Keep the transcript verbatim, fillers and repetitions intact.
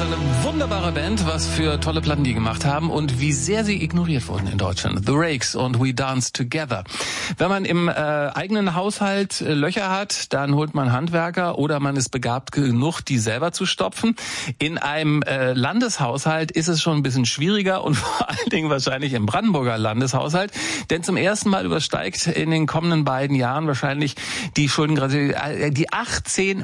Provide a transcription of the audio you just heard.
Also eine wunderbare Band, was für tolle Platten die gemacht haben und wie sehr sie ignoriert wurden in Deutschland. The Rakes und We Dance Together. Wenn man im äh, eigenen Haushalt äh, Löcher hat, dann holt man Handwerker oder man ist begabt genug, die selber zu stopfen. In einem äh, Landeshaushalt ist es schon ein bisschen schwieriger und vor allen Dingen wahrscheinlich im Brandenburger Landeshaushalt, denn zum ersten Mal übersteigt in den kommenden beiden Jahren wahrscheinlich die Schuldengrenze äh, die achtzehn